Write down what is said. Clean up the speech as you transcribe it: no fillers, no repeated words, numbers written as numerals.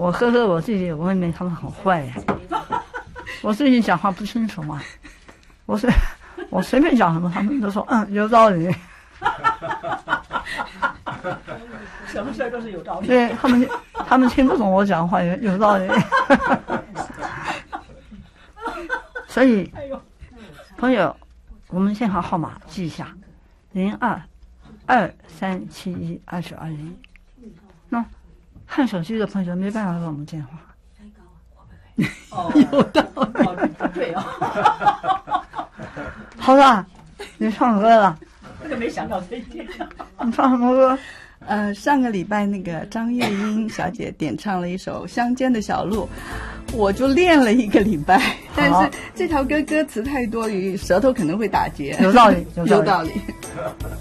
我哥哥、我弟弟、我妹妹他们很坏呀。我最近讲话不清楚嘛，我随便讲什么，他们都说有道理。 什么事都是有道理。 对他们听不懂我讲话，有道理。所以，朋友，我们电话号码记一下：02-2371-2201。那看手机的朋友没办法给我们电话。 有道理，对哦。 好的，你唱歌了。 这个没想到这一点。 你唱什么歌？ 上个礼拜那个张月英小姐点唱了一首《乡间的小路》，我就练了1个礼拜，但是这条歌歌词太多余，舌头可能会打结。 有道理，有道理。 有道理。